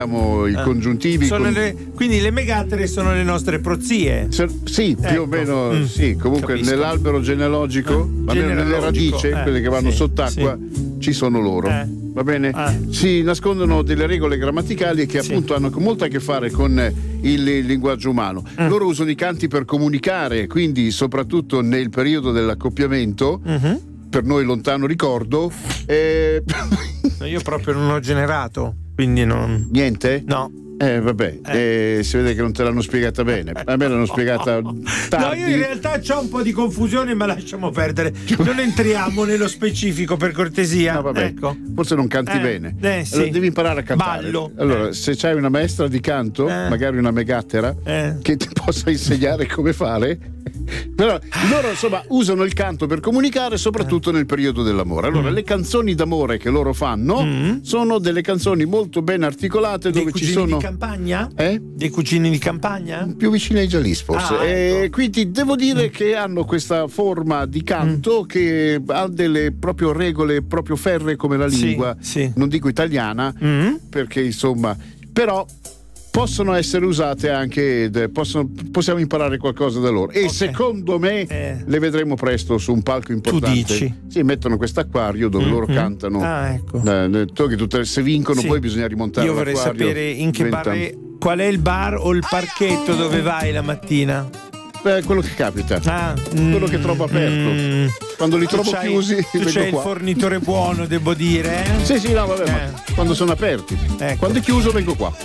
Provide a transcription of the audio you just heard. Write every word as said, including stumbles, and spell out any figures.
i congiuntivi sono con... le, quindi le megattere sono le nostre prozie. Se, sì, più ecco. o meno mm. sì. Comunque Capisco. nell'albero genealogico, eh, almeno nelle radici, eh, quelle che vanno sì, sott'acqua, sì. ci sono loro. Eh. Va bene? Ah. Si nascondono delle regole grammaticali che sì. appunto hanno molto a che fare con il linguaggio umano. Mm. Loro usano i canti per comunicare, quindi soprattutto nel periodo dell'accoppiamento. Mm-hmm. Per noi lontano ricordo. Eh... Io proprio non ho generato, quindi non. Niente? No. Eh vabbè, eh. Eh, si vede che non te l'hanno spiegata bene. A me l'hanno spiegata tardi. No, io in realtà c'ho un po' di confusione, ma lasciamo perdere. Non entriamo nello specifico, per cortesia. No, vabbè. Ecco. Forse non canti eh, bene. Eh, sì. Allora, devi imparare a cantare. Ballo. Allora, eh. se c'hai una maestra di canto, eh. magari una megattera, eh. che ti possa insegnare come fare. Però loro insomma usano il canto per comunicare, soprattutto eh. nel periodo dell'amore. Allora, mm. le canzoni d'amore che loro fanno mm. sono delle canzoni molto ben articolate, Dei dove ci cugini sono. Di campagna? Eh? Dei cugini di campagna? Più vicini ai Jalis, forse. Ah, ecco. E quindi devo dire mm. che hanno questa forma di canto mm. che ha delle proprio regole proprio ferree come la lingua. Sì, sì. Non dico italiana, mm. perché insomma, però possono essere usate anche, possono, possiamo imparare qualcosa da loro. E okay. secondo me eh. le vedremo presto su un palco importante. Tu dici? Sì, mettono quest'acquario dove mm-hmm. loro cantano. Ah, ecco. Eh, che tutte, se vincono, sì. poi bisogna rimontare. Io vorrei l'acquario. sapere in che Diventa... bar, qual è il bar o il parchetto dove vai la mattina. Beh, quello che capita, ah, quello mm, che trovo aperto. Mm, Quando li trovo c'hai, chiusi, tu vengo c'hai qua. Il fornitore buono, devo dire. Eh? Sì, sì, no, vabbè, eh. ma quando sono aperti. Ecco. Quando è chiuso, vengo qua.